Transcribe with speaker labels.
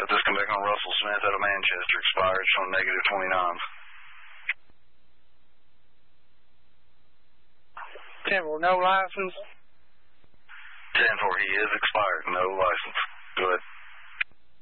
Speaker 1: this come back on Russell Smith out of Manchester, expired, showing negative 29s.
Speaker 2: 10-4, no license.
Speaker 1: 10-4, he is expired, no license.